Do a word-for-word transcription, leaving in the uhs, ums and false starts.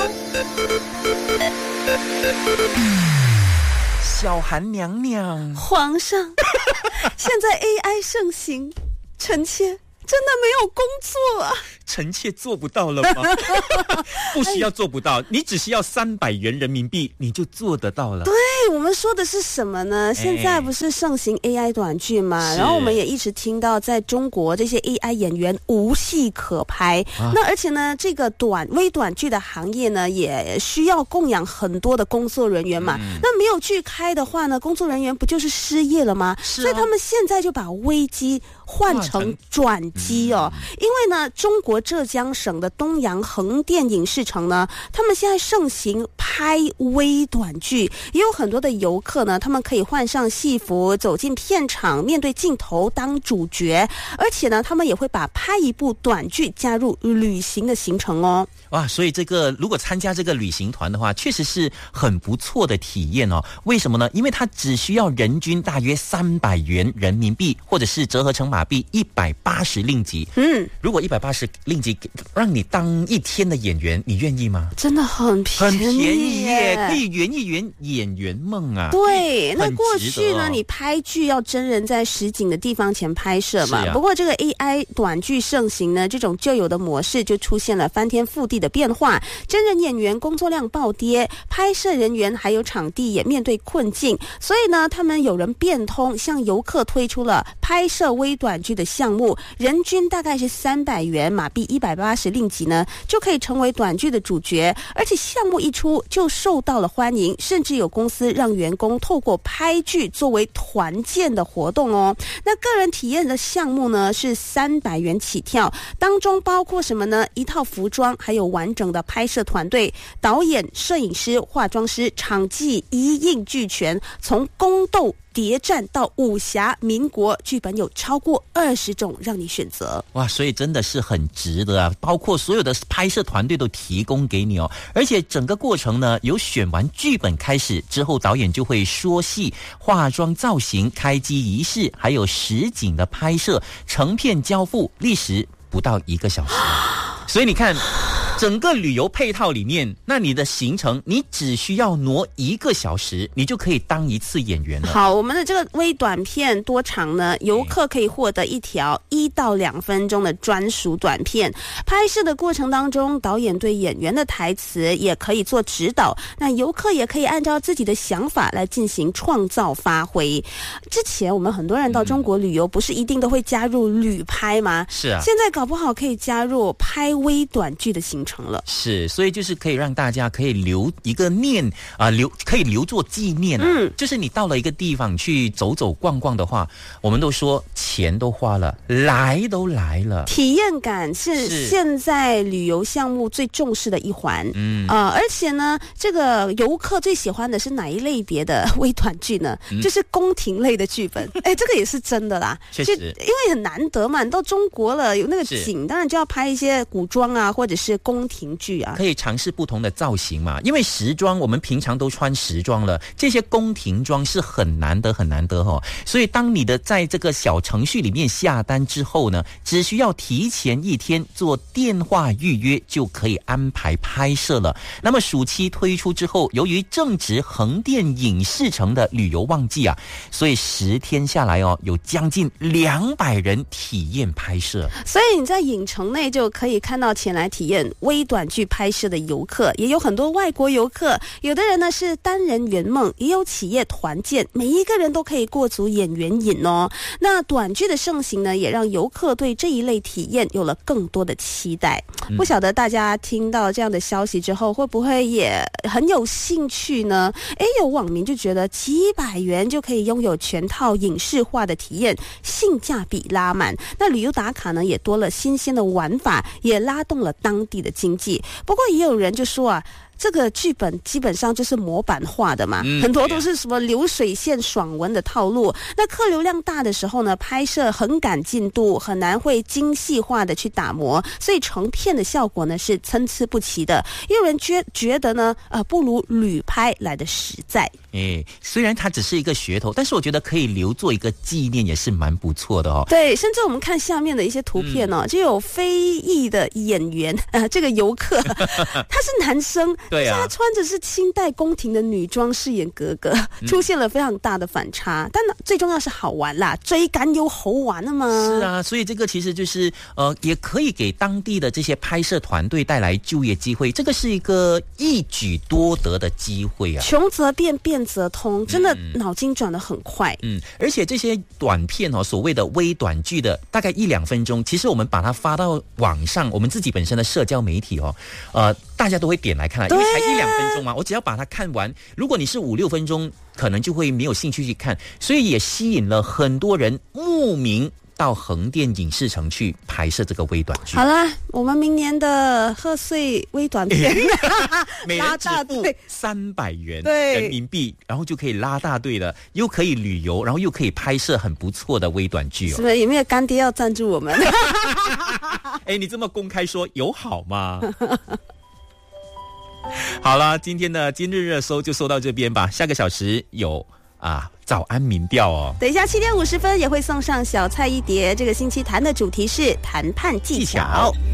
小韩娘娘， 皇上，现在 A I 盛行，臣妾真的没有工作啊！ 臣妾做不到了吗？不需要做不到，你只需要三百元人民币，你就做得到了。 对，我们说的是什么呢？现在不是盛行 A I 短剧嘛，然后我们也一直听到在中国这些 A I 演员无戏可拍、啊、那而且呢，这个短微短剧的行业呢，也需要供养很多的工作人员嘛、嗯、那没有剧开的话呢，工作人员不就是失业了吗？是、啊、所以他们现在就把危机换成转机哦、嗯、因为呢，中国浙江省的东阳横店影视城呢，他们现在盛行拍微短剧，也有很多的游客呢，他们可以换上戏服走进片场，面对镜头当主角，而且呢，他们也会把拍一部短剧加入旅行的行程哦。 哇，所以这个如果参加这个旅行团的话，确实是很不错的体验哦。为什么呢？因为它只需要人均大约三百元人民币，或者是折合成马币一百八十令吉。嗯，如果一百八十令吉让你当一天的演员，你愿意吗？ 真的很便宜， 很便宜耶，可以圆一圆演员梦啊。 对，那过去呢，你拍剧要真人在实景的地方前拍摄嘛。啊、不过这个 A I 短剧盛行呢，这种旧有的模式就出现了翻天覆地的变化，真人演员工作量暴跌，拍摄人员还有场地也面对困境，所以呢，他们有人变通，向游客推出了拍摄微短剧的项目，人均大概是三百元马币一百八十令吉呢，就可以成为短剧的主角，而且项目一出就受到了欢迎，甚至有公司让员工透过拍剧作为团建的活动哦。那个人体验的项目呢是三百元起跳，当中包括什么呢？一套服装，还有完整的拍摄团队，导演、摄影师、化妆师，场记一应俱全，从宫斗谍战到武侠民国，剧本有超过二十种让你选择。 哇，所以真的是很值得啊！包括所有的拍摄团队都提供给你哦，而且整个过程呢，由选完剧本开始之后，导演就会说戏、化妆、造型、开机仪式，还有实景的拍摄，成片交付，历时不到一个小时。所以你看，整个旅游配套里面，那你的行程你只需要挪一个小时，你就可以当一次演员了。 好，我们的这个微短片多长呢？游客可以获得一条一到两分钟的专属短片，拍摄的过程当中，导演对演员的台词也可以做指导，那游客也可以按照自己的想法来进行创造发挥。之前我们很多人到中国旅游，不是一定都会加入旅拍吗？ 是啊， 现在搞不好可以加入拍微短剧的行程了。 是，所以就是可以让大家可以留一个念啊、呃，留可以留作纪念啊。嗯，就是你到了一个地方去走走逛逛的话，我们都说钱都花了，来都来了， 体验感是现在旅游项目最重视的一环。嗯啊、呃，而且呢，这个游客最喜欢的是哪一类别的微短剧呢？嗯、就是宫廷类的剧本。哎，这个也是真的啦， 确实， 因为很难得嘛，你到中国了有那个景，当然就要拍一些古装啊，或者是宫廷剧啊， 可以尝试不同的造型嘛。因为时装我们平常都穿时装了，这些宫廷装是很难得很难得哦。所以当你的在这个小程序里面下单之后呢，只需要提前一天做电话预约就可以安排拍摄了。那么暑期推出之后，由于正值横店影视城的旅游旺季啊，所以十天下来哦，有将近两百人体验拍摄。 所以你在影城内就可以看到前来体验微短剧拍摄的游客，也有很多外国游客，有的人呢是单人圆梦，也有企业团建，每一个人都可以过足演员瘾哦。那短剧的盛行呢，也让游客对这一类体验有了更多的期待。嗯、不晓得大家听到这样的消息之后，会不会也很有兴趣呢？诶，有网民就觉得几百元就可以拥有全套影视化的体验，性价比拉满。那旅游打卡呢，也多了新鲜的玩法，也拉动了当地的经济。不过也有人就说啊， 这个剧本基本上就是模板化的嘛，嗯、很多都是什么流水线爽文的套路。那客流量大的时候呢，拍摄很赶进度，很难会精细化的去打磨，所以成片的效果呢是参差不齐的。也有人觉觉得呢，呃，不如旅拍来的实在。 哎，虽然它只是一个噱头，但是我觉得可以留作一个纪念，也是蛮不错的哦。 对，甚至我们看下面的一些图片哦，嗯、就有非裔的演员，呃，这个游客他是男生， 对啊， 他穿着是清代宫廷的女装饰演格格，出现了非常大的反差。嗯、但最重要是好玩啦，追赶有好玩的嘛。 是啊，所以这个其实就是呃，也可以给当地的这些拍摄团队带来就业机会，这个是一个一举多得的机会啊。 穷则变，变则通，真的脑筋转得很快。 嗯，而且这些短片哦，所谓的微短剧的大概一两分钟，其实我们把它发到网上，我们自己本身的社交媒体哦，呃，大家都会点来看，因为才一两分钟嘛，我只要把它看完。如果你是五六分钟，可能就会没有兴趣去看，所以也吸引了很多人慕名到横店影视城去拍摄这个微短剧。 好啦，我们明年的贺岁微短片每人支付三百元人民币，然后就可以拉大队了，又可以旅游，然后又可以拍摄很不错的微短剧哦。 是不是有没有干爹要赞助我们？ 哎，你这么公开说有好吗？好了，今天的今日热搜就搜到这边吧。下个小时有啊早安民调哦。 等一下七点五十分也会送上小菜一碟。这个星期谈的主题是谈判技巧。技巧